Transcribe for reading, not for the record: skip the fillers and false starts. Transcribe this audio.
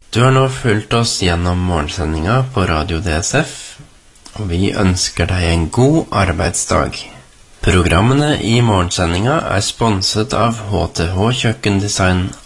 Du har nå fulgt oss gjennom morgensendinga på Radio DSF, og vi ønsker deg en god arbeidsdag. Programmene i morgensendinga sponset av HTH Kjøkkendesign